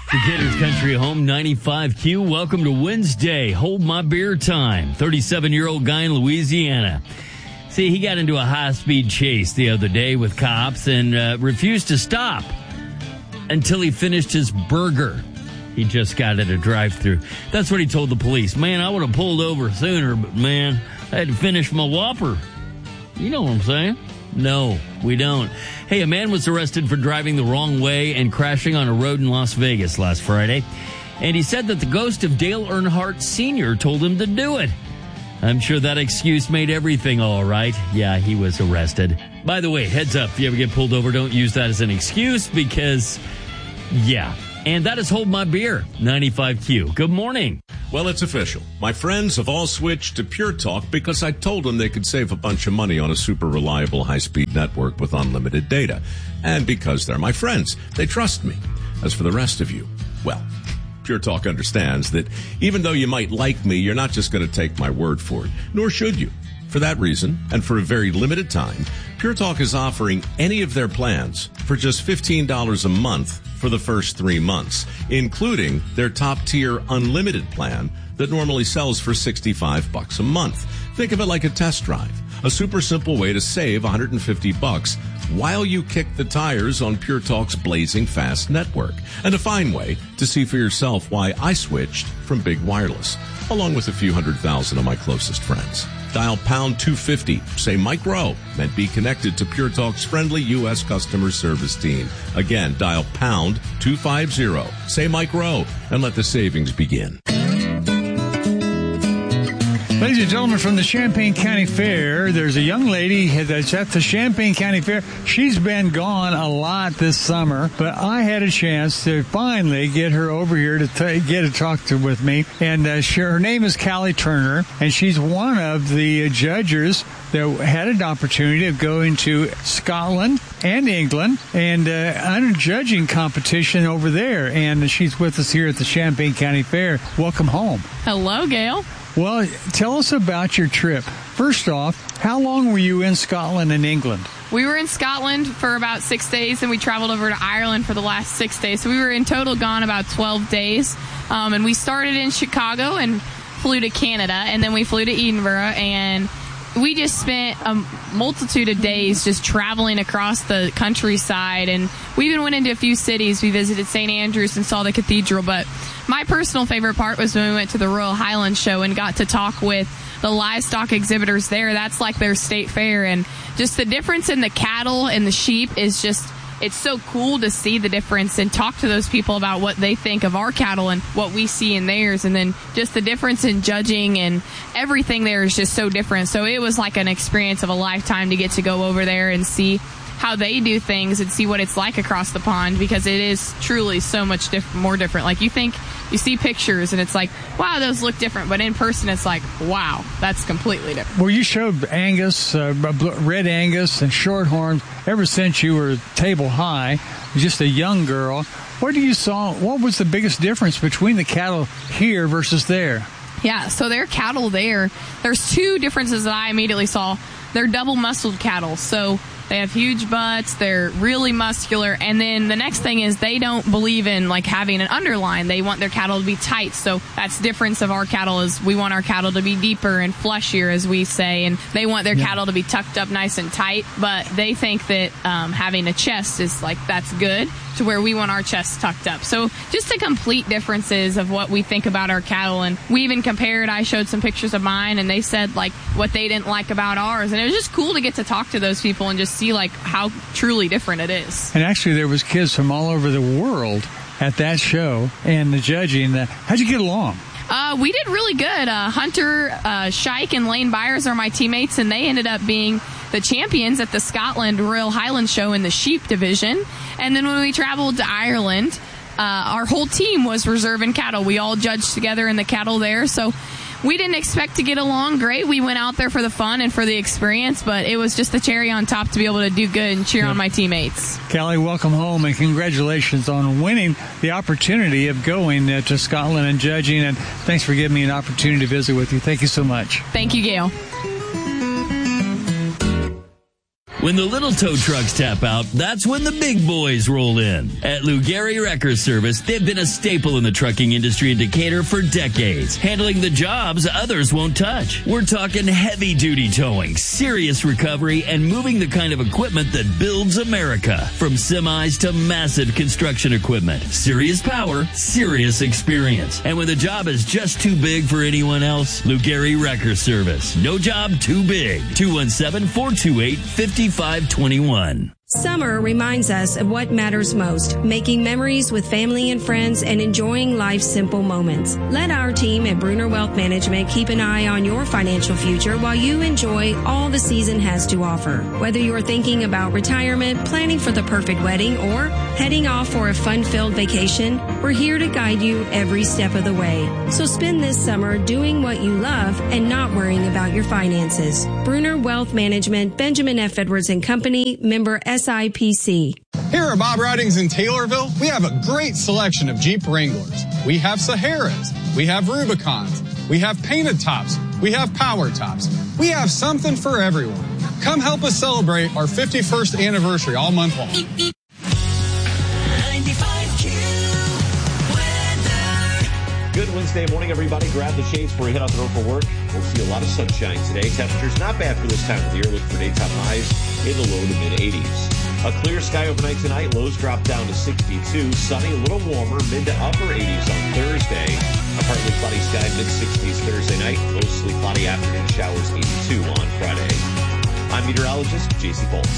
Decatur's Country Home 95Q. Welcome to Wednesday. Hold my beer time. 37-year-old guy in Louisiana. See, he got into a high-speed chase the other day with cops and refused to stop until he finished his burger. He just got at a drive-thru. That's what he told the police. Man, I would have pulled over sooner, but man, I had to finish my Whopper. You know what I'm saying? No, we don't. Hey, a man was arrested for driving the wrong way and crashing on a road in Las Vegas last Friday. And he said that the ghost of Dale Earnhardt Sr. told him to do it. I'm sure that excuse made everything all right. Yeah, he was arrested. By the way, heads up, if you ever get pulled over, don't use that as an excuse because, yeah. And that is Hold My Beer, 95Q. Good morning. Well, it's official. My friends have all switched to Pure Talk because I told them they could save a bunch of money on a super reliable high-speed network with unlimited data. And because they're my friends, they trust me. As for the rest of you, well, Pure Talk understands that even though you might like me, you're not just going to take my word for it, nor should you. For that reason, and for a very limited time, Pure Talk is offering any of their plans for just $15 a month for the first 3 months, including their top-tier unlimited plan that normally sells for $65 a month. Think of it like a test drive, a super simple way to save $150 while you kick the tires on Pure Talk's blazing fast network, and a fine way to see for yourself why I switched from Big Wireless, along with a few 100,000 of my closest friends. Dial pound 250, say Mike Rowe, and be connected to Pure Talk's friendly U.S. customer service team. Again, dial pound 250, say Mike Rowe, and let the savings begin. Ladies and gentlemen, from the Champaign County Fair, there's a young lady that's at the Champaign County Fair. She's been gone a lot this summer, but I had a chance to finally get her over here to get to talk with me. And her name is Callie Turner, and she's one of the judges that had an opportunity of going to Scotland and England and on a judging competition over there. And she's with us here at the Champaign County Fair. Welcome home. Hello, Gail. Well, tell us about your trip. First off, how long were you in Scotland and England? We were in Scotland for about 6 days, and we traveled over to Ireland for the last 6 days. So we were in total gone about 12 days. And we started in Chicago and flew to Canada, and then we flew to Edinburgh, and we just spent a multitude of days just traveling across the countryside, and we even went into a few cities. We visited St. Andrews and saw the cathedral, but my personal favorite part was when we went to the Royal Highland Show and got to talk with the livestock exhibitors there. That's like their state fair, and just the difference in the cattle and the sheep is just, it's so cool to see the difference and talk to those people about what they think of our cattle and what we see in theirs. And then just the difference in judging and everything there is just so different. So it was like an experience of a lifetime to get to go over there and see how they do things and see what it's like across the pond, because it is truly so much more different. Like, you think, you see pictures and it's like, wow, those look different, but in person it's like, wow, that's completely different. Well, you showed Angus, Red Angus and Shorthorns ever since you were table high, just a young girl. What was the biggest difference between the cattle here versus there? Yeah, so their cattle there's two differences that I immediately saw. They're double muscled cattle, so they have huge butts, they're really muscular, and then the next thing is they don't believe in like having an underline. They want their cattle to be tight, so that's the difference of our cattle. Is we want our cattle to be deeper and fleshier, as we say, and they want their cattle to be tucked up nice and tight, but they think that having a chest is like, that's good, to where we want our chests tucked up. So just the complete differences of what we think about our cattle, and we even compared. I showed some pictures of mine, and they said like what they didn't like about ours, and it was just cool to get to talk to those people and just see like how truly different it is. And actually there was kids from all over the world at that show and the judging. How'd you get along? We did really good. Hunter Shike and Lane Byers are my teammates, and they ended up being the champions at the Scotland Royal Highland Show in the sheep division. And then when we traveled to Ireland, our whole team was reserving cattle. We all judged together in the cattle there, so we didn't expect to get along great. We went out there for the fun and for the experience, but it was just the cherry on top to be able to do good and cheer on my teammates. Callie, welcome home, and congratulations on winning the opportunity of going to Scotland and judging, and thanks for giving me an opportunity to visit with you. Thank you so much. Thank you, Gail. When the little tow trucks tap out, that's when the big boys roll in. At Lou Gehry Wrecker Service, they've been a staple in the trucking industry in Decatur for decades, handling the jobs others won't touch. We're talking heavy-duty towing, serious recovery, and moving the kind of equipment that builds America. From semis to massive construction equipment. Serious power, serious experience. And when the job is just too big for anyone else, Lou Gehry Wrecker Service. No job too big. 217-428-5521. Summer reminds us of what matters most, making memories with family and friends and enjoying life's simple moments. Let our team at Bruner Wealth Management keep an eye on your financial future while you enjoy all the season has to offer. Whether you're thinking about retirement, planning for the perfect wedding, or heading off for a fun-filled vacation, we're here to guide you every step of the way. So spend this summer doing what you love and not worrying about your finances. Bruner Wealth Management, Benjamin F. Edwards & Company, member SIPC. Here at Bob Ridings in Taylorville, we have a great selection of Jeep Wranglers. We have Saharas. We have Rubicons. We have painted tops. We have power tops. We have something for everyone. Come help us celebrate our 51st anniversary all month long. 95Q weather. Good Wednesday morning, everybody. Grab the shades before you head out the road for work. We'll see a lot of sunshine today. Temperatures not bad for this time of the year. Look for daytime highs in the low to mid-80s. A clear sky overnight tonight. Lows drop down to 62. Sunny, a little warmer, mid to upper 80s on Thursday. A partly cloudy sky, mid-60s Thursday night. Mostly cloudy afternoon showers, 82 on Friday. I'm meteorologist J.C. Bolts.